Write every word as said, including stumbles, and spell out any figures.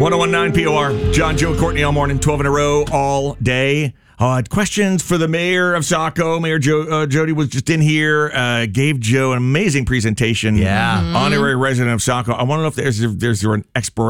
one oh one point nine P O R. John, Joe, Courtney all morning, twelve in a row, all day. Uh, questions for the mayor of Saco. Mayor Joe, uh, Jody was just in here, uh, gave Joe an amazing presentation. Yeah. Honorary resident of Saco. I want to know if there's, if there's an expiration